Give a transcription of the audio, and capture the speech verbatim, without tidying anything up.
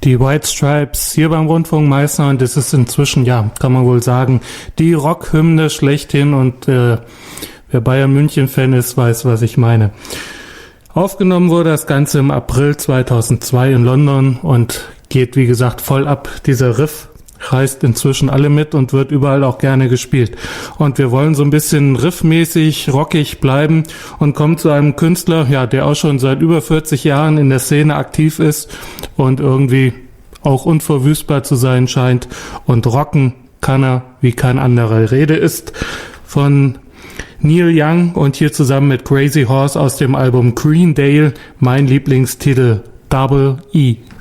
Die White Stripes hier beim Rundfunk Meißner, und das ist inzwischen, ja, kann man wohl sagen, die Rockhymne schlechthin, und äh, wer Bayern München-Fan ist, weiß, was ich meine. Aufgenommen wurde das Ganze im April zweitausendzwei in London und geht, wie gesagt, voll ab. Dieser Riff reißt inzwischen alle mit und wird überall auch gerne gespielt. Und wir wollen so ein bisschen riffmäßig, rockig bleiben und kommen zu einem Künstler, ja, der auch schon seit über vierzig Jahren in der Szene aktiv ist und irgendwie auch unverwüstbar zu sein scheint. Und rocken kann er wie kein anderer. Rede ist von Neil Young und hier zusammen mit Crazy Horse aus dem Album Greendale, mein Lieblingstitel Double E.